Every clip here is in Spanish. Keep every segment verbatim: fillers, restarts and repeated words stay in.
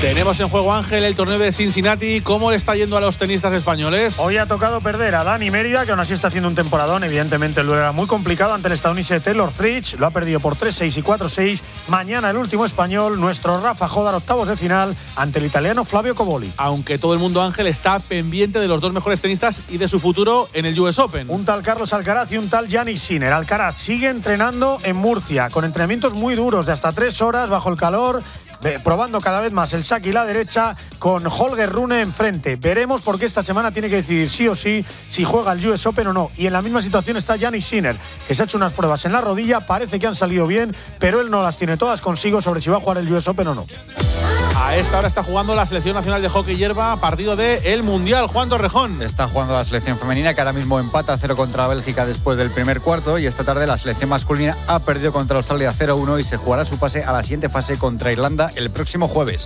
Tenemos en juego, Ángel, el torneo de Cincinnati. ¿Cómo le está yendo a los tenistas españoles? Hoy ha tocado perder a Dani Mérida, que aún así está haciendo un temporadón. Evidentemente el duelo era muy complicado ante el estadounidense Taylor Fritz. Lo ha perdido por tres seis y cuatro seis. Mañana el último español, nuestro Rafa Jódar, octavos de final ante el italiano Flavio Coboli. Aunque todo el mundo, Ángel, está pendiente de los dos mejores tenistas y de su futuro en el U S Open. Un tal Carlos Alcaraz y un tal Jannik Sinner. Alcaraz sigue entrenando en Murcia, con entrenamientos muy duros de hasta tres horas bajo el calor, probando cada vez más el saque y la derecha, con Holger Rune enfrente. Veremos, porque esta semana tiene que decidir sí o sí si juega el U S Open o no. Y en la misma situación está Jannik Sinner, que se ha hecho unas pruebas en la rodilla, parece que han salido bien, pero él no las tiene todas consigo sobre si va a jugar el U S Open o no. A esta hora está jugando la Selección Nacional de Hockey Hierba, partido del Mundial. Juan Torrejón. Está jugando la selección femenina, que ahora mismo empata cero contra Bélgica después del primer cuarto, y esta tarde la selección masculina ha perdido contra Australia cero uno y se jugará su pase a la siguiente fase contra Irlanda el próximo jueves.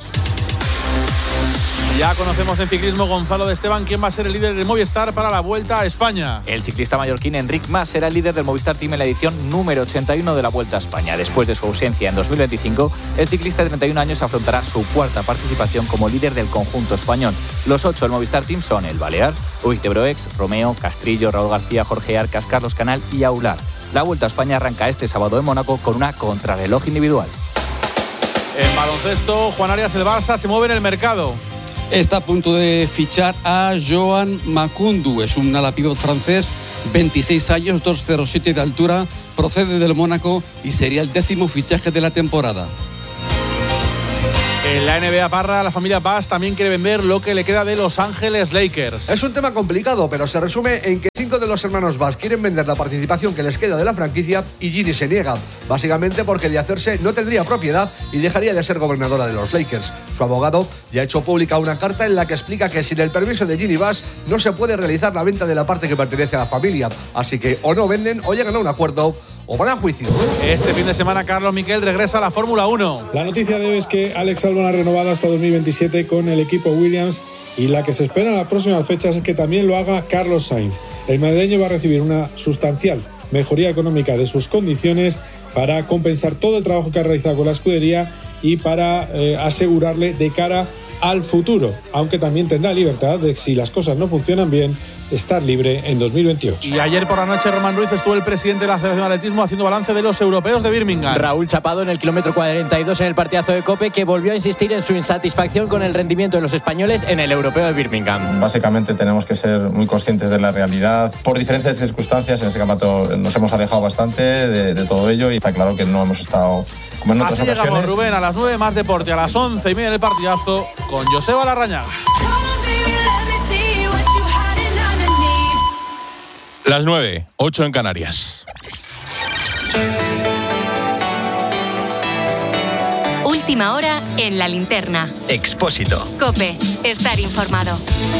Ya conocemos en ciclismo, Gonzalo de Esteban, quién va a ser el líder del Movistar para la Vuelta a España. El ciclista mallorquín Enric Mas será el líder del Movistar Team en la edición número ochenta y uno de la Vuelta a España. Después de su ausencia en dos mil veinticinco, el ciclista de treinta y un años afrontará su cuarta participación como líder del conjunto español. Los ocho del Movistar Team son el Balear, Uy de Broex, Romeo, Castrillo, Raúl García, Jorge Arcas, Carlos Canal y Aular. La Vuelta a España arranca este sábado en Mónaco con una contrarreloj individual. En baloncesto, Juan Arias, el Barça se mueve en el mercado. Está a punto de fichar a Joan Macoundou. Es un ala pívot francés, veintiséis años, dos cero siete de altura, procede del Mónaco y sería el décimo fichaje de la temporada. En la N B A, Parra, la familia Bass también quiere vender lo que le queda de Los Ángeles Lakers. Es un tema complicado, pero se resume en que cinco de los hermanos Bass quieren vender la participación que les queda de la franquicia y Ginny se niega, básicamente porque de hacerse no tendría propiedad y dejaría de ser gobernadora de los Lakers. Su abogado ya ha hecho pública una carta en la que explica que sin el permiso de Ginny Bass no se puede realizar la venta de la parte que pertenece a la familia, así que o no venden o llegan a un acuerdo o van a juicio. Este fin de semana Carlos Miquel regresa a la Fórmula uno. La noticia de hoy es que Alex Albon ha renovado hasta dos mil veintisiete con el equipo Williams, y la que se espera en las próximas fechas es que también lo haga Carlos Sainz. El madrileño va a recibir una sustancial mejoría económica de sus condiciones para compensar todo el trabajo que ha realizado con la escudería y para eh, asegurarle de cara al futuro, aunque también tendrá libertad de, si las cosas no funcionan bien, estar libre en dos mil veintiocho. Y ayer por la noche, Román Ruiz, estuvo el presidente de la Federación de Atletismo haciendo balance de los europeos de Birmingham. Raúl Chapado en el kilómetro cuarenta y dos en el partidazo de COPE, que volvió a insistir en su insatisfacción con el rendimiento de los españoles en el europeo de Birmingham. Básicamente tenemos que ser muy conscientes de la realidad. Por diferentes circunstancias en este campeonato nos hemos alejado bastante de, de todo ello, y está claro que no hemos estado como en otras ocasiones. Así llegamos, Rubén, a las nueve más deporte, a las once y media en el partidazo con Joseba Larrañaga. Las nueve, ocho en Canarias. Última hora en la linterna. Expósito. COPE, estar informado.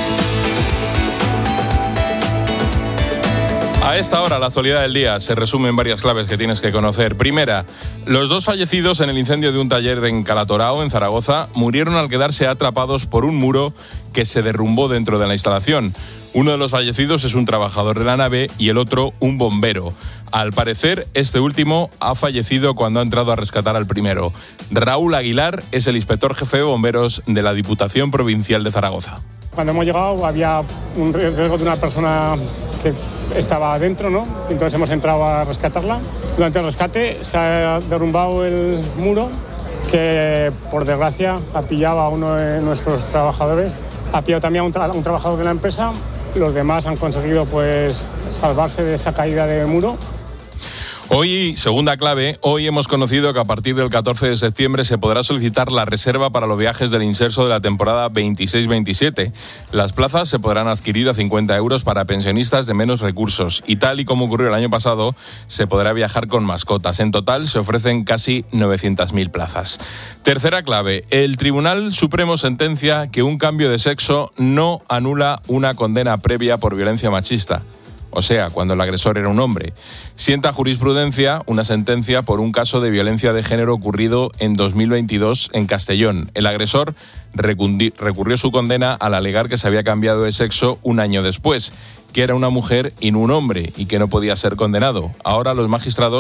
A esta hora, la actualidad del día se resume en varias claves que tienes que conocer. Primera, los dos fallecidos en el incendio de un taller en Calatorao, en Zaragoza, murieron al quedarse atrapados por un muro que se derrumbó dentro de la instalación. Uno de los fallecidos es un trabajador de la nave y el otro un bombero. Al parecer, este último ha fallecido cuando ha entrado a rescatar al primero. Raúl Aguilar es el inspector jefe de bomberos de la Diputación Provincial de Zaragoza. Cuando hemos llegado había un riesgo de una persona que estaba adentro, ¿no? Entonces hemos entrado a rescatarla. Durante el rescate se ha derrumbado el muro, que por desgracia ha pillado a uno de nuestros trabajadores. Ha pillado también a un, tra- un trabajador de la empresa. Los demás han conseguido pues salvarse de esa caída de muro. Hoy, segunda clave, hoy hemos conocido que a partir del catorce de septiembre se podrá solicitar la reserva para los viajes del Inserso de la temporada veintiséis veintisiete. Las plazas se podrán adquirir a cincuenta euros para pensionistas de menos recursos y, tal y como ocurrió el año pasado, se podrá viajar con mascotas. En total se ofrecen casi novecientas mil plazas. Tercera clave, el Tribunal Supremo sentencia que un cambio de sexo no anula una condena previa por violencia machista. O sea, cuando el agresor era un hombre. Sienta jurisprudencia una sentencia por un caso de violencia de género ocurrido en dos mil veintidós en Castellón. El agresor recurrió su condena al alegar que se había cambiado de sexo un año después, que era una mujer y no un hombre y que no podía ser condenado. Ahora los magistrados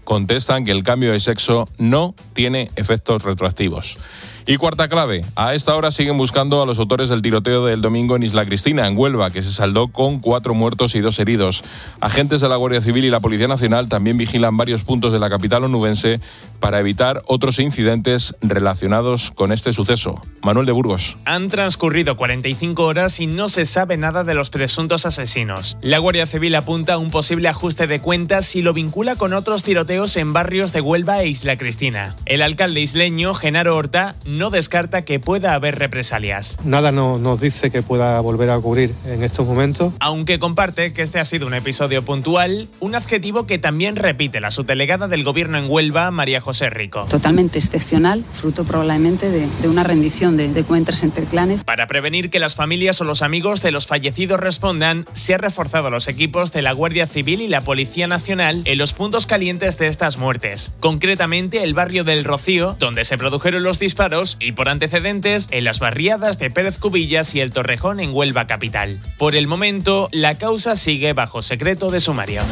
contestan que el cambio de sexo no tiene efectos retroactivos. Y cuarta clave, a esta hora siguen buscando a los autores del tiroteo del domingo en Isla Cristina, en Huelva, que se saldó con cuatro muertos y dos heridos. Agentes de la Guardia Civil y la Policía Nacional también vigilan varios puntos de la capital onubense para evitar otros incidentes relacionados con este suceso. Manuel de Burgos. Han transcurrido cuarenta y cinco horas y no se sabe nada de los presuntos asesinos. La Guardia Civil apunta a un posible ajuste de cuentas y lo vincula con otros tiroteos en barrios de Huelva e Isla Cristina. El alcalde isleño, Genaro Horta, no descarta que pueda haber represalias. Nada no, nos dice que pueda volver a ocurrir en estos momentos. Aunque comparte que este ha sido un episodio puntual, un adjetivo que también repite la subdelegada del gobierno en Huelva, María José Rico. Totalmente excepcional, fruto probablemente de, de una rendición de, de cuentas entre clanes. Para prevenir que las familias o los amigos de los fallecidos respondan, se han reforzado los equipos de la Guardia Civil y la Policía Nacional en los puntos calientes de estas muertes. Concretamente el barrio del Rocío, donde se produjeron los disparos, y por antecedentes en las barriadas de Pérez Cubillas y El Torrejón en Huelva capital. Por el momento, la causa sigue bajo secreto de sumario.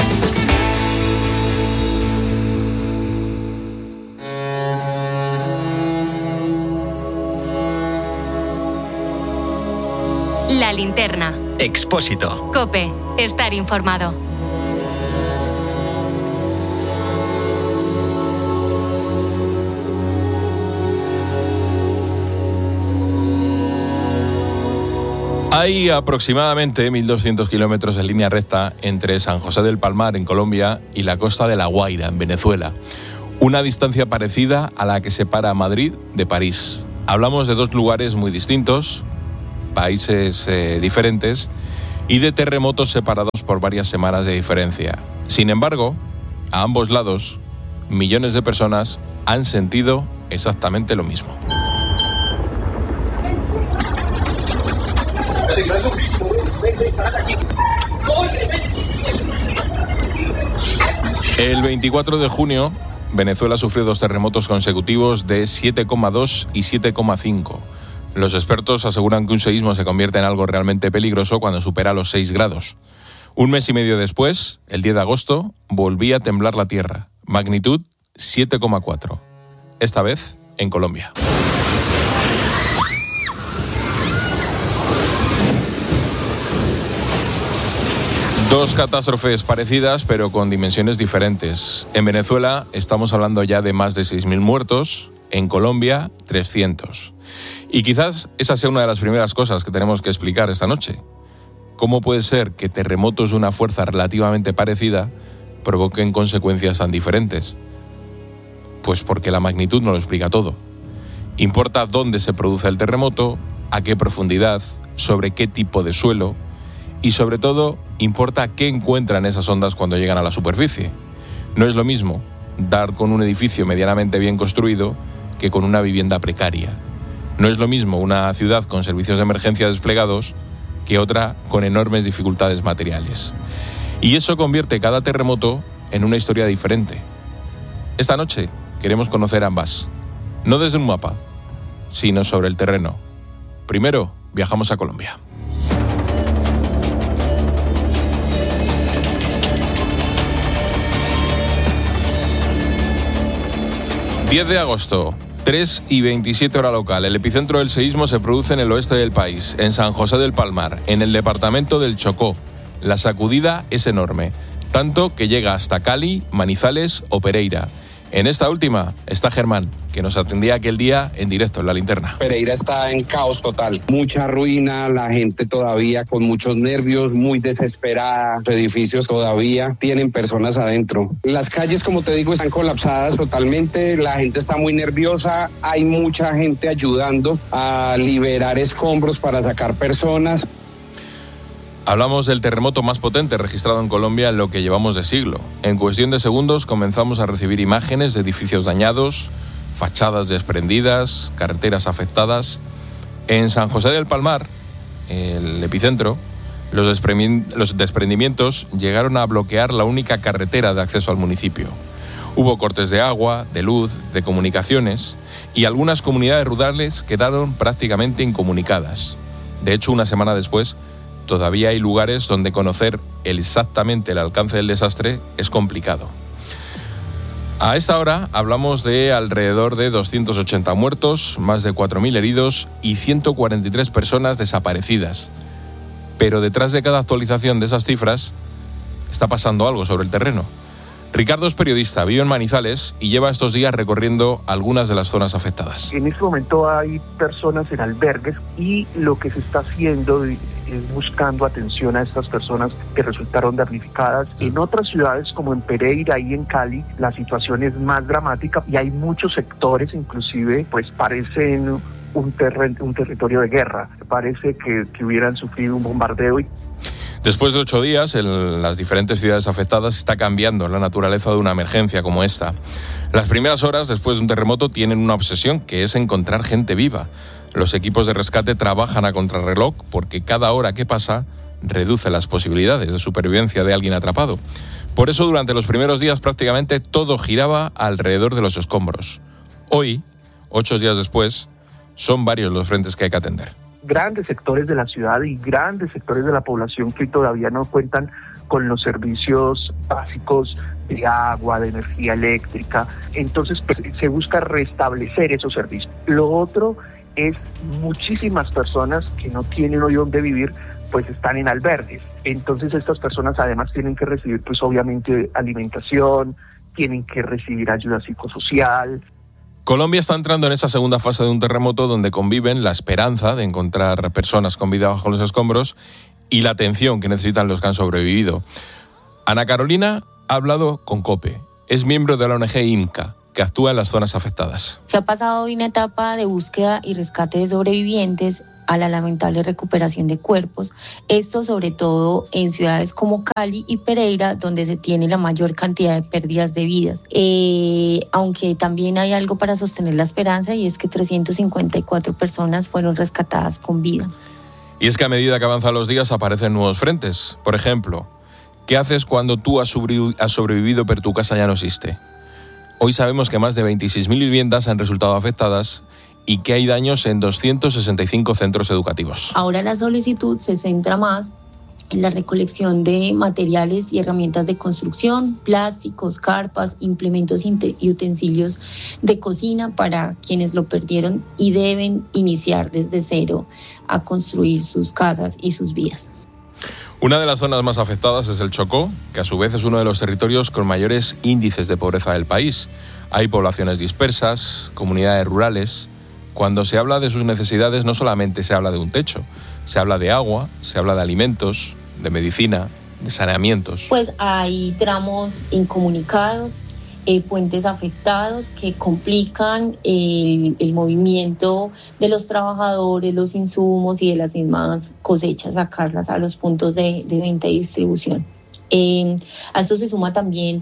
La linterna. Expósito. COPE. Estar informado. Hay aproximadamente mil doscientos kilómetros en línea recta entre San José del Palmar, en Colombia, y la costa de La Guaira, en Venezuela. Una distancia parecida a la que separa Madrid de París. Hablamos de dos lugares muy distintos, países eh, diferentes y de terremotos separados por varias semanas de diferencia. Sin embargo, a ambos lados, millones de personas han sentido exactamente lo mismo. El veinticuatro de junio, Venezuela sufrió dos terremotos consecutivos de siete coma dos y siete coma cinco. Los expertos aseguran que un seísmo se convierte en algo realmente peligroso cuando supera los seis grados. Un mes y medio después, el diez de agosto, volvía a temblar la tierra. Magnitud siete coma cuatro. Esta vez en Colombia. Dos catástrofes parecidas, pero con dimensiones diferentes. En Venezuela estamos hablando ya de más de seis mil muertos, en Colombia trescientos. Y quizás esa sea una de las primeras cosas que tenemos que explicar esta noche. ¿Cómo puede ser que terremotos de una fuerza relativamente parecida provoquen consecuencias tan diferentes? Pues porque la magnitud no lo explica todo. Importa dónde se produce el terremoto, a qué profundidad, sobre qué tipo de suelo, y sobre todo, importa qué encuentran esas ondas cuando llegan a la superficie. No es lo mismo dar con un edificio medianamente bien construido que con una vivienda precaria. No es lo mismo una ciudad con servicios de emergencia desplegados que otra con enormes dificultades materiales. Y eso convierte cada terremoto en una historia diferente. Esta noche queremos conocer ambas, no desde un mapa, sino sobre el terreno. Primero, viajamos a Colombia. diez de agosto, tres y veintisiete hora local. El epicentro del seísmo se produce en el oeste del país, en San José del Palmar, en el departamento del Chocó. La sacudida es enorme, tanto que llega hasta Cali, Manizales o Pereira. En esta última está Germán, que nos atendía aquel día en directo en La Linterna. Pereira está en caos total, mucha ruina, la gente todavía con muchos nervios, muy desesperada, los edificios todavía tienen personas adentro. Las calles, como te digo, están colapsadas totalmente, la gente está muy nerviosa, hay mucha gente ayudando a liberar escombros para sacar personas. Hablamos del terremoto más potente registrado en Colombia en lo que llevamos de siglo. En cuestión de segundos comenzamos a recibir imágenes de edificios dañados, fachadas desprendidas, carreteras afectadas. En San José del Palmar, el epicentro, los, desprendimi- los desprendimientos llegaron a bloquear la única carretera de acceso al municipio. Hubo cortes de agua, de luz, de comunicaciones, y algunas comunidades rurales quedaron prácticamente incomunicadas. De hecho, una semana después, todavía hay lugares donde conocer exactamente el alcance del desastre es complicado. A esta hora hablamos de alrededor de doscientos ochenta muertos, más de cuatro mil heridos y ciento cuarenta y tres personas desaparecidas. Pero detrás de cada actualización de esas cifras está pasando algo sobre el terreno. Ricardo es periodista, vive en Manizales y lleva estos días recorriendo algunas de las zonas afectadas. En este momento hay personas en albergues y lo que se está haciendo es buscando atención a estas personas que resultaron damnificadas. En otras ciudades como en Pereira y en Cali la situación es más dramática y hay muchos sectores inclusive pues parecen un, terren- un territorio de guerra. Parece que, que hubieran sufrido un bombardeo. Y Después de ocho días, en las diferentes ciudades afectadas está cambiando la naturaleza de una emergencia como esta. Las primeras horas después de un terremoto tienen una obsesión, que es encontrar gente viva. Los equipos de rescate trabajan a contrarreloj porque cada hora que pasa reduce las posibilidades de supervivencia de alguien atrapado. Por eso, durante los primeros días prácticamente todo giraba alrededor de los escombros. Hoy, ocho días después, son varios los frentes que hay que atender. Grandes sectores de la ciudad y grandes sectores de la población que todavía no cuentan con los servicios básicos de agua, de energía eléctrica. Entonces pues, se busca restablecer esos servicios. Lo otro es muchísimas personas que no tienen hoy dónde vivir, pues están en albergues. Entonces estas personas además tienen que recibir pues obviamente alimentación, tienen que recibir ayuda psicosocial. Colombia está entrando en esa segunda fase de un terremoto donde conviven la esperanza de encontrar personas con vida bajo los escombros y la atención que necesitan los que han sobrevivido. Ana Carolina ha hablado con COPE. Es miembro de la O N G INCA, que actúa en las zonas afectadas. Se ha pasado de una etapa de búsqueda y rescate de sobrevivientes a la lamentable recuperación de cuerpos, esto sobre todo en ciudades como Cali y Pereira, donde se tiene la mayor cantidad de pérdidas de vidas. Eh, aunque también hay algo para sostener la esperanza, y es que trescientas cincuenta y cuatro personas fueron rescatadas con vida. Y es que a medida que avanzan los días aparecen nuevos frentes. Por ejemplo, ¿qué haces cuando tú has sobrevivido pero tu casa ya no existe? Hoy sabemos que más de veintiséis mil viviendas han resultado afectadas y que hay daños en doscientos sesenta y cinco centros educativos. Ahora la solicitud se centra más en la recolección de materiales y herramientas de construcción, plásticos, carpas, implementos y utensilios de cocina para quienes lo perdieron y deben iniciar desde cero a construir sus casas y sus vidas. Una de las zonas más afectadas es el Chocó, que a su vez es uno de los territorios con mayores índices de pobreza del país. Hay poblaciones dispersas, comunidades rurales. Cuando se habla de sus necesidades no solamente se habla de un techo, se habla de agua, se habla de alimentos, de medicina, de saneamientos. Pues hay tramos incomunicados, eh, puentes afectados que complican el, el movimiento de los trabajadores, los insumos y de las mismas cosechas, sacarlas a los puntos de, de venta y distribución. Eh, a esto se suma también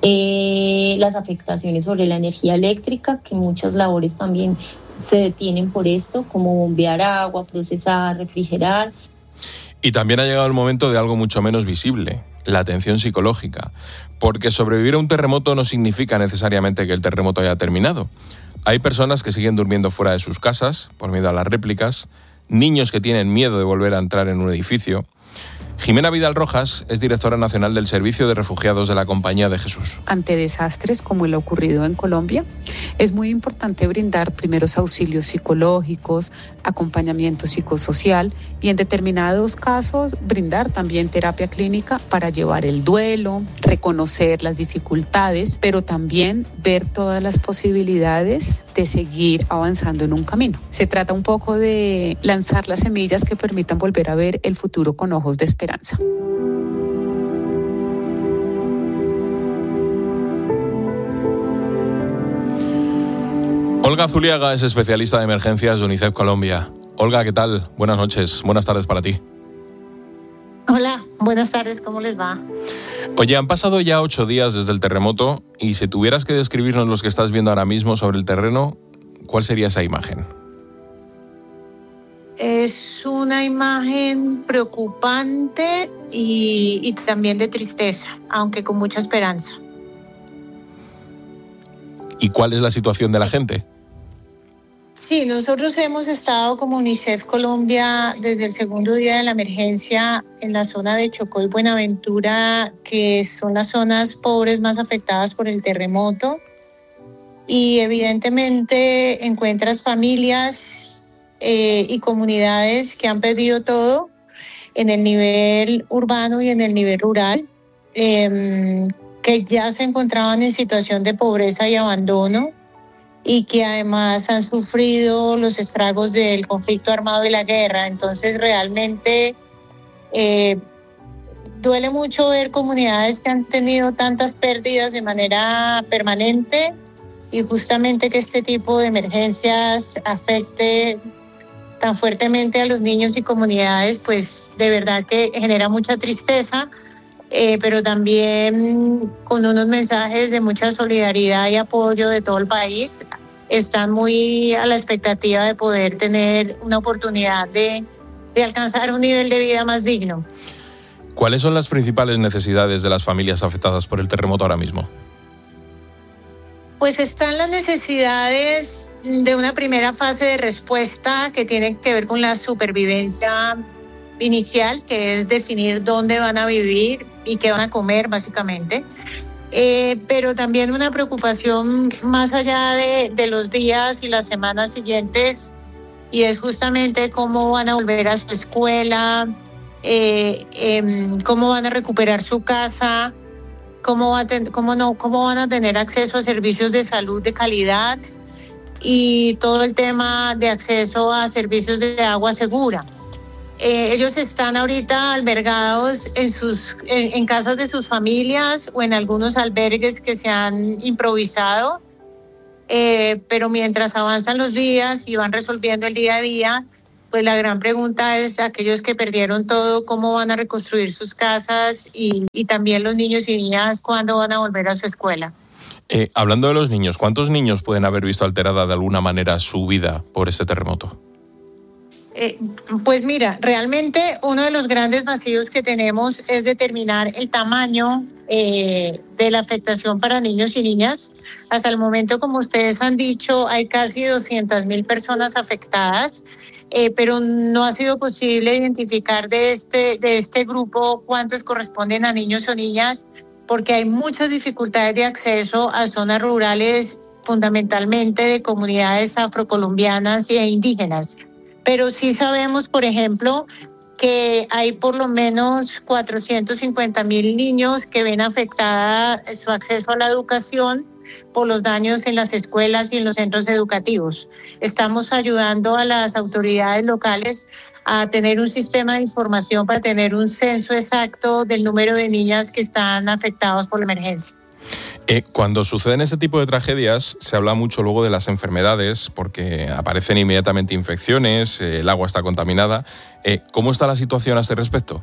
eh, las afectaciones sobre la energía eléctrica, que muchas labores también se detienen por esto, como bombear agua, procesar, refrigerar. Y también ha llegado el momento de algo mucho menos visible, la atención psicológica, porque sobrevivir a un terremoto no significa necesariamente que el terremoto haya terminado. Hay personas que siguen durmiendo fuera de sus casas por miedo a las réplicas, niños que tienen miedo de volver a entrar en un edificio. Jimena Vidal Rojas es directora nacional del Servicio de Refugiados de la Compañía de Jesús. Ante desastres como el ocurrido en Colombia, es muy importante brindar primeros auxilios psicológicos, acompañamiento psicosocial y en determinados casos brindar también terapia clínica para llevar el duelo, reconocer las dificultades, pero también ver todas las posibilidades de seguir avanzando en un camino. Se trata un poco de lanzar las semillas que permitan volver a ver el futuro con ojos de esperanza. Olga Zuliaga es especialista de emergencias de UNICEF Colombia. Olga, ¿qué tal? Buenas noches, buenas tardes para ti. Hola, buenas tardes, ¿cómo les va? Oye, han pasado ya ocho días desde el terremoto y si tuvieras que describirnos los que estás viendo ahora mismo sobre el terreno, ¿cuál sería esa imagen? Es una imagen preocupante y, y también de tristeza, aunque con mucha esperanza. ¿Y cuál es la situación de la gente? Sí, nosotros hemos estado como UNICEF Colombia desde el segundo día de la emergencia en la zona de Chocó y Buenaventura, que son las zonas pobres más afectadas por el terremoto. y evidentemente encuentras familias eh, y comunidades que han perdido todo en el nivel urbano y en el nivel rural, eh, que ya se encontraban en situación de pobreza y abandono y que además han sufrido los estragos del conflicto armado y la guerra. Entonces realmente eh, duele mucho ver comunidades que han tenido tantas pérdidas de manera permanente y justamente que este tipo de emergencias afecte tan fuertemente a los niños y comunidades, pues de verdad que genera mucha tristeza. Eh, pero también con unos mensajes de mucha solidaridad y apoyo de todo el país. Están muy a la expectativa de poder tener una oportunidad de, de alcanzar un nivel de vida más digno. ¿Cuáles son las principales necesidades de las familias afectadas por el terremoto ahora mismo? Pues están las necesidades de una primera fase de respuesta que tiene que ver con la supervivencia inicial, que es definir dónde van a vivir y qué van a comer, básicamente. Eh, pero también una preocupación más allá de, de los días y las semanas siguientes, y es justamente cómo van a volver a su escuela, eh, eh, cómo van a recuperar su casa, cómo, va a ten, cómo, no, cómo van a tener acceso a servicios de salud de calidad y todo el tema de acceso a servicios de agua segura. Eh, ellos están ahorita albergados en sus en, en casas de sus familias o en algunos albergues que se han improvisado, eh, pero mientras avanzan los días y van resolviendo el día a día, pues la gran pregunta es aquellos que perdieron todo, cómo van a reconstruir sus casas y, y también los niños y niñas, cuándo van a volver a su escuela. Eh, hablando de los niños, ¿cuántos niños pueden haber visto alterada de alguna manera su vida por este terremoto? Eh, pues mira, realmente uno de los grandes vacíos que tenemos es determinar el tamaño eh, de la afectación para niños y niñas. Hasta el momento, como ustedes han dicho, hay casi doscientas mil personas afectadas, eh, pero no ha sido posible identificar de este, de este grupo cuántos corresponden a niños o niñas, porque hay muchas dificultades de acceso a zonas rurales, fundamentalmente de comunidades afrocolombianas e indígenas. Pero sí sabemos, por ejemplo, que hay por lo menos cuatrocientos cincuenta mil niños que ven afectada su acceso a la educación por los daños en las escuelas y en los centros educativos. Estamos ayudando a las autoridades locales a tener un sistema de información para tener un censo exacto del número de niñas que están afectadas por la emergencia. Eh, cuando suceden este tipo de tragedias se habla mucho luego de las enfermedades porque aparecen inmediatamente infecciones, eh, el agua está contaminada. Eh, ¿Cómo está la situación a este respecto?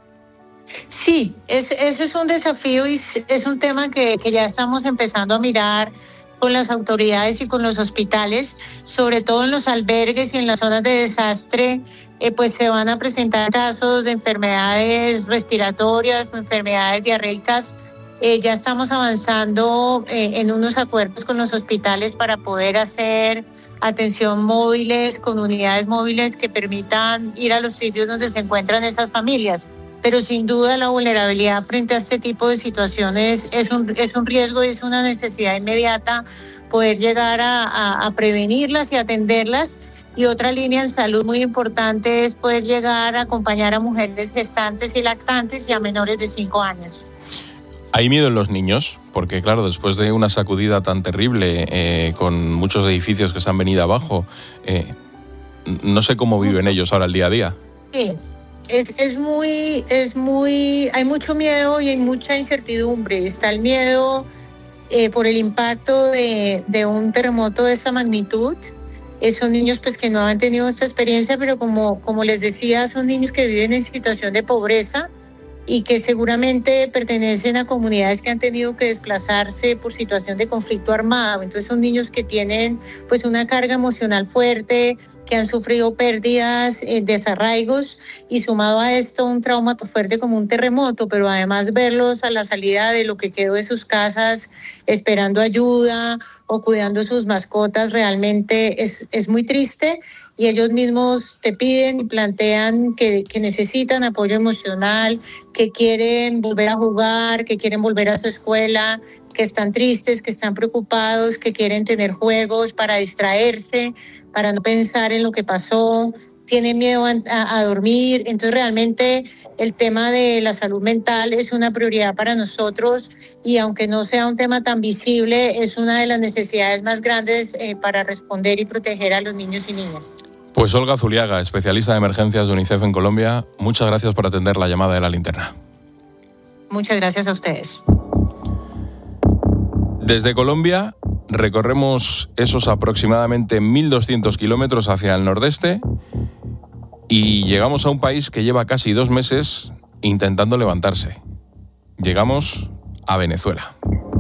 Sí, es, ese es un desafío y es un tema que, que ya estamos empezando a mirar con las autoridades y con los hospitales, sobre todo en los albergues y en las zonas de desastre. Eh, pues se van a presentar casos de enfermedades respiratorias o enfermedades diarreicas. Eh, ya estamos avanzando eh, en unos acuerdos con los hospitales para poder hacer atención móviles, con unidades móviles que permitan ir a los sitios donde se encuentran esas familias. Pero sin duda la vulnerabilidad frente a este tipo de situaciones es un, es un riesgo y es una necesidad inmediata poder llegar a, a, a prevenirlas y atenderlas. Y otra línea en salud muy importante es poder llegar a acompañar a mujeres gestantes y lactantes y a menores de cinco años. ¿Hay miedo en los niños? Porque claro, después de una sacudida tan terrible, eh, con muchos edificios que se han venido abajo, eh, no sé cómo viven mucho. ellos ahora el día a día. Sí, es, es muy, es muy, hay mucho miedo y hay mucha incertidumbre. Está el miedo eh, por el impacto de, de un terremoto de esa magnitud. Eh, son niños pues que no han tenido esta experiencia, pero como, como les decía, son niños que viven en situación de pobreza y que seguramente pertenecen a comunidades que han tenido que desplazarse por situación de conflicto armado. Entonces son niños que tienen pues una carga emocional fuerte, que han sufrido pérdidas, eh, desarraigos, y sumado a esto un trauma tan fuerte como un terremoto, pero además verlos a la salida de lo que quedó de sus casas esperando ayuda o cuidando sus mascotas realmente es, es muy triste. Y ellos mismos te piden y plantean que, que necesitan apoyo emocional, que quieren volver a jugar, que quieren volver a su escuela, que están tristes, que están preocupados, que quieren tener juegos para distraerse, para no pensar en lo que pasó, tienen miedo a, a dormir. Entonces realmente el tema de la salud mental es una prioridad para nosotros y aunque no sea un tema tan visible, es una de las necesidades más grandes eh, para responder y proteger a los niños y niñas. Pues Olga Zuliaga, especialista de emergencias de UNICEF en Colombia, muchas gracias por atender la llamada de La Linterna. Muchas gracias a ustedes. Desde Colombia recorremos esos aproximadamente mil doscientos kilómetros hacia el nordeste y llegamos a un país que lleva casi dos meses intentando levantarse. Llegamos a Venezuela.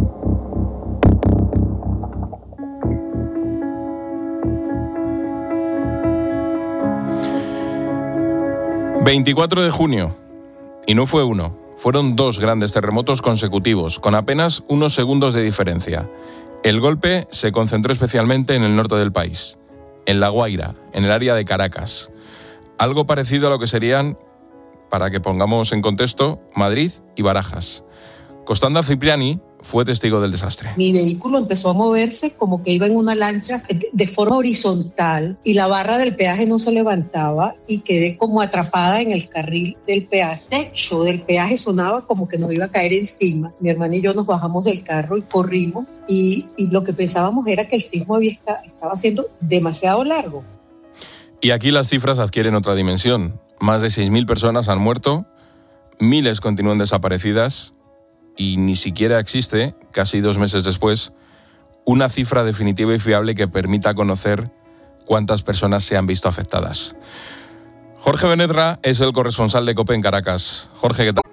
veinticuatro de junio, y no fue uno, fueron dos grandes terremotos consecutivos, con apenas unos segundos de diferencia. El golpe se concentró especialmente en el norte del país, en La Guaira, en el área de Caracas. Algo parecido a lo que serían, para que pongamos en contexto, Madrid y Barajas. Constanza Cipriani fue testigo del desastre. Mi vehículo empezó a moverse como que iba en una lancha de forma horizontal y la barra del peaje no se levantaba y quedé como atrapada en el carril del peaje. El techo del peaje sonaba como que nos iba a caer encima. Mi hermana y yo nos bajamos del carro y corrimos y, y lo que pensábamos era que el sismo había está, estaba siendo demasiado largo. Y aquí las cifras adquieren otra dimensión. Más de seis mil personas han muerto, miles continúan desaparecidas y ni siquiera existe, casi dos meses después, una cifra definitiva y fiable que permita conocer cuántas personas se han visto afectadas. Jorge Benedra es el corresponsal de COPE en Caracas. Jorge, ¿qué tal?